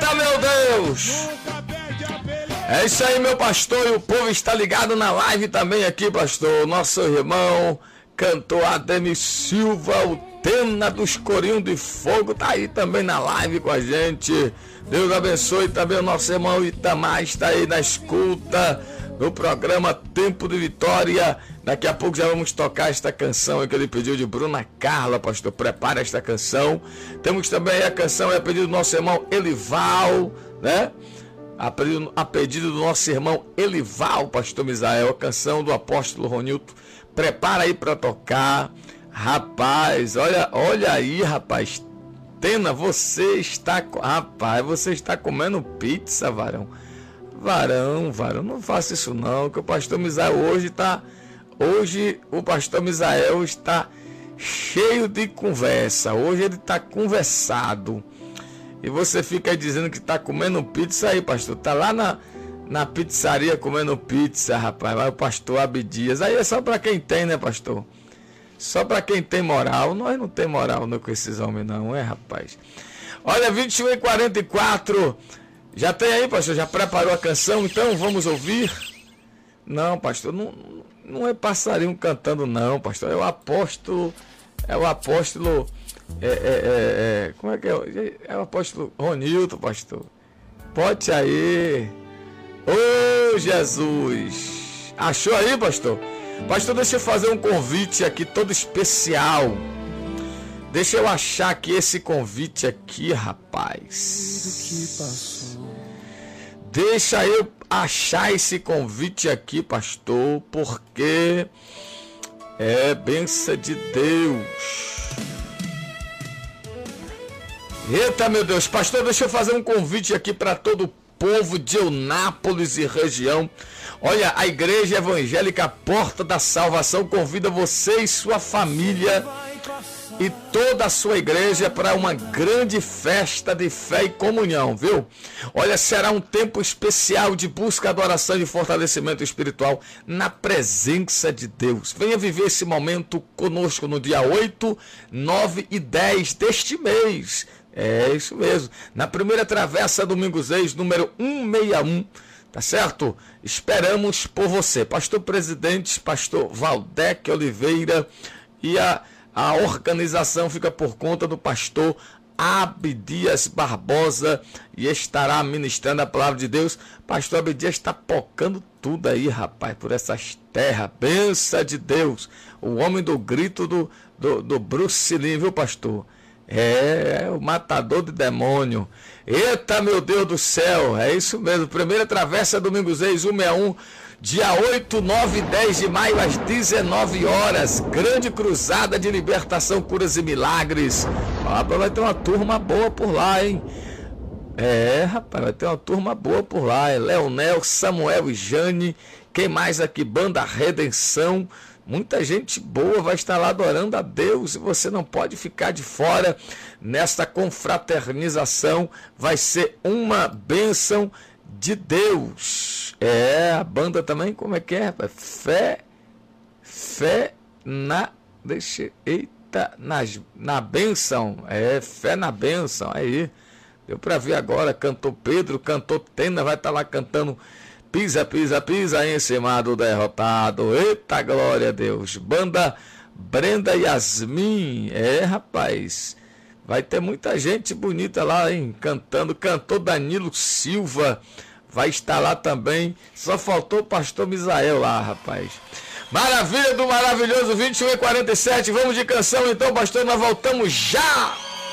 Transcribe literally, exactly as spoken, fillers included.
Eita, meu Deus! É isso aí, meu pastor, e o povo está ligado na live também aqui, pastor. Nosso irmão, cantor Ademir Silva, o Tena dos Corinhos de Fogo, tá aí também na live com a gente. Deus abençoe também o nosso irmão Itamar, está aí na escuta no programa Tempo de Vitória. Daqui a pouco já vamos tocar esta canção que ele pediu de Bruna Carla, pastor. Prepara esta canção. Temos também a canção, é a pedido do nosso irmão Elival, né? A pedido, a pedido do nosso irmão Elival, pastor Misael, a canção do apóstolo Ronilton. Prepara aí para tocar. Rapaz, olha, olha aí, rapaz. Tena, você está, rapaz, você está comendo pizza, varão. Varão, varão, não faça isso não, que o pastor Misael hoje está, hoje o pastor Misael está cheio de conversa, hoje ele está conversado. E você fica aí dizendo que está comendo pizza aí, pastor, está lá na, na pizzaria comendo pizza, rapaz, vai o pastor Abdias, aí é só para quem tem, né, pastor? Só para quem tem moral. Nós não tem moral não, com esses homens não, é, rapaz? Olha, vinte e um e quarenta e quatro. Já tem aí, pastor? Já preparou a canção? Então vamos ouvir? Não, pastor, não, não é passarinho cantando não, pastor. É o apóstolo, é o apóstolo, é, é, é, é como é que é? É o apóstolo Ronilton, pastor. Bote aí. Ô, Jesus. Achou aí, pastor? Pastor, deixa eu fazer um convite aqui todo especial. Deixa eu achar aqui esse convite aqui, rapaz. Deixa eu achar esse convite aqui, pastor, porque é bênção de Deus. Eita, meu Deus. Pastor, deixa eu fazer um convite aqui para todo o povo de Eunápolis e região. Olha, a Igreja Evangélica Porta da Salvação convida você e sua família e toda a sua igreja para uma grande festa de fé e comunhão, viu? Olha, será um tempo especial de busca, adoração e fortalecimento espiritual na presença de Deus. Venha viver esse momento conosco no dia oito, nove e dez deste mês. É isso mesmo. Na primeira travessa Domingos Reis, número cento e sessenta e um. Tá certo? Esperamos por você. Pastor presidente, pastor Valdec Oliveira, e a, a organização fica por conta do pastor Abdias Barbosa e estará ministrando a palavra de Deus. Pastor Abdias está pocando tudo aí, rapaz, por essas terras. Bênção de Deus. O homem do grito do, do, do Bruce Lee, viu, pastor? É, é o matador de demônio. Eita, meu Deus do céu, é isso mesmo. Primeira travessa Domingos Reis, cento e sessenta e um, dia oito, nove e dez de maio, às dezenove horas. Grande cruzada de libertação, curas e milagres. Rapaz, vai ter uma turma boa por lá, hein? É, rapaz, vai ter uma turma boa por lá. É Leonel, Samuel e Jane. Quem mais aqui? Banda Redenção. Muita gente boa vai estar lá adorando a Deus e você não pode ficar de fora nesta confraternização. Vai ser uma bênção de Deus. É, a banda também, como é que é? Fé, fé na, deixa, eita, na, na bênção. É, fé na bênção, aí. Deu para ver agora, cantor Pedro, cantor Tena, vai estar lá cantando Pisa, pisa, pisa em cima do derrotado. Eita, glória a Deus. Banda Brenda Yasmin. É, rapaz. Vai ter muita gente bonita lá, hein? Cantando. Cantor Danilo Silva vai estar lá também. Só faltou o pastor Misael lá, rapaz. Maravilha do maravilhoso. vinte e um e quarenta e sete. Vamos de canção então, pastor. Nós voltamos já.